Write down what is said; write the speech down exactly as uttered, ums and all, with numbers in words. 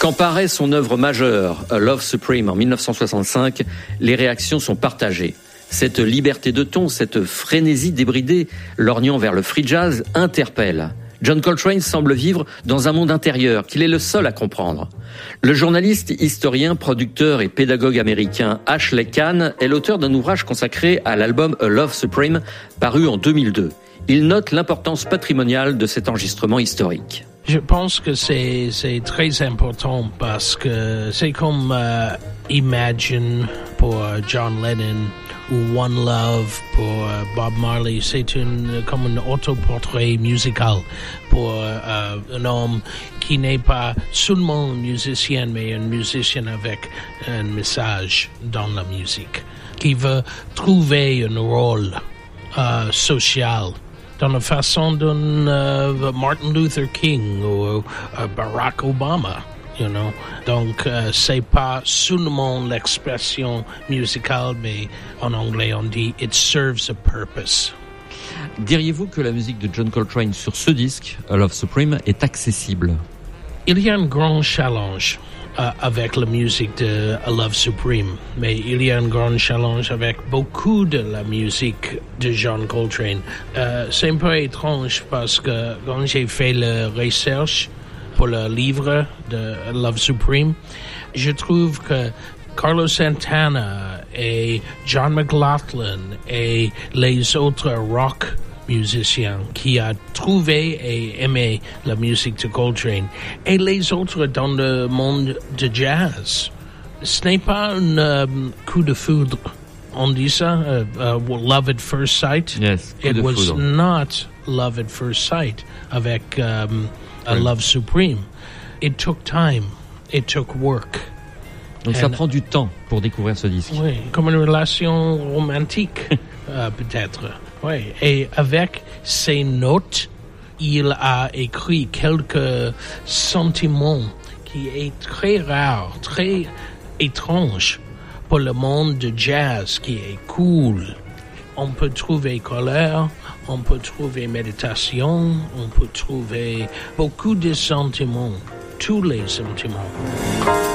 Quand paraît son œuvre majeure, A Love Supreme, en dix-neuf cent soixante-cinq, les réactions sont partagées. Cette liberté de ton, cette frénésie débridée, lorgnant vers le free jazz, interpelle. John Coltrane semble vivre dans un monde intérieur qu'il est le seul à comprendre. Le journaliste, historien, producteur et pédagogue américain Ashley Kahn est l'auteur d'un ouvrage consacré à l'album A Love Supreme, paru en deux mille deux. Il note l'importance patrimoniale de cet enregistrement historique. Je pense que c'est, c'est très important parce que c'est comme uh, Imagine pour John Lennon ou One Love pour uh, Bob Marley. C'est une, comme un autoportrait musical pour uh, un homme qui n'est pas seulement un musicien, mais un musicien avec un message dans la musique, qui veut trouver un rôle uh, social dans la façon d'un uh, Martin Luther King ou uh, Barack Obama, you know. Donc, uh, c'est pas seulement l'expression musicale, mais en anglais on dit « it serves a purpose ». Diriez-vous que la musique de John Coltrane sur ce disque, A Love Supreme, est accessible? Il y a un grand challenge uh, avec la musique de A Love Supreme, mais il y a un grand challenge avec beaucoup de la musique de John Coltrane. Uh, c'est un peu étrange parce que quand j'ai fait la recherche pour le livre de A Love Supreme, je trouve que Carlos Santana et John McLaughlin et les autres rock musiciens qui a trouvé et aimé la musique de Coltrane et les autres dans le monde de jazz. Ce n'est pas un um, coup de foudre. On dit ça, uh, uh, love at first sight. Yes, coup It de was foudre. not love at first sight avec um, A Oui. Love Supreme. It took time. It took work. Donc ça And- prend du temps pour découvrir ce disque. Oui, comme une relation romantique, euh, peut-être. Oui, et avec ses notes, il a écrit quelques sentiments qui est très rare, très étrange pour le monde de jazz, qui est cool. On peut trouver colère, on peut trouver méditation, on peut trouver beaucoup de sentiments, tous les sentiments.